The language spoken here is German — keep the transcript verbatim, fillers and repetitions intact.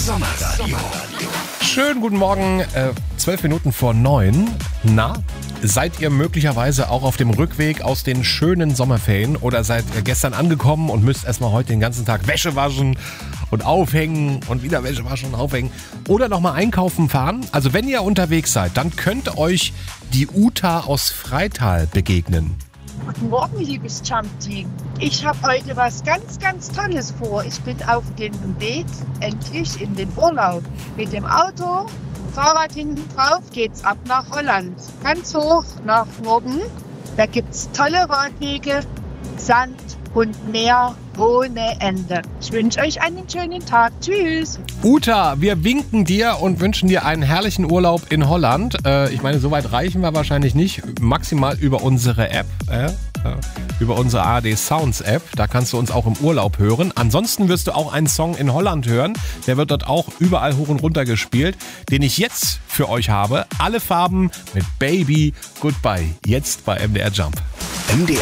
Sommerradio. Schönen guten Morgen, äh, zwölf Minuten vor neun. Na, seid ihr möglicherweise auch auf dem Rückweg aus den schönen Sommerferien oder seid ihr gestern angekommen und müsst erstmal heute den ganzen Tag Wäsche waschen und aufhängen und wieder Wäsche waschen und aufhängen oder nochmal einkaufen fahren? Also wenn ihr unterwegs seid, dann könnte euch die Uta aus Freital begegnen. Guten Morgen, liebes Jump-Team. Ich habe heute was ganz, ganz Tolles vor. Ich bin auf dem Weg endlich in den Urlaub. Mit dem Auto, Fahrrad hinten drauf, geht's ab nach Holland. Ganz hoch nach Norden. Da gibt's tolle Radwege, Sand und Meer ohne Ende. Ich wünsche euch einen schönen Tag. Tschüss. Uta, wir winken dir und wünschen dir einen herrlichen Urlaub in Holland. Äh, ich meine, so weit reichen wir wahrscheinlich nicht. Maximal über unsere App, äh, äh, über unsere A R D Sounds App. Da kannst du uns auch im Urlaub hören. Ansonsten wirst du auch einen Song in Holland hören. Der wird dort auch überall hoch und runter gespielt. Den ich jetzt für euch habe. Alle Farben mit Baby Goodbye. Jetzt bei M D R Jump. M D R